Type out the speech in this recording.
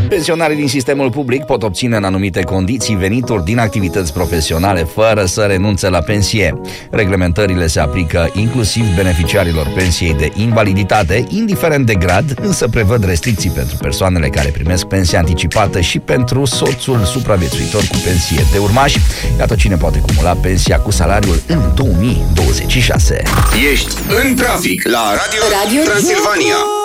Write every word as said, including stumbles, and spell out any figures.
Pensionarii din sistemul public pot obține în anumite condiții venituri din activități profesionale fără să renunțe la pensie. Reglementările se aplică inclusiv beneficiarilor pensiei de invaliditate, indiferent de grad, însă prevăd restricții pentru persoanele care primesc pensie anticipată și pentru soțul supraviețuitor cu pensie de urmași. Iată cine poate cumula pensia cu salariul în două mii douăzeci și șase. Ești în trafic la Radio, Radio Transilvania.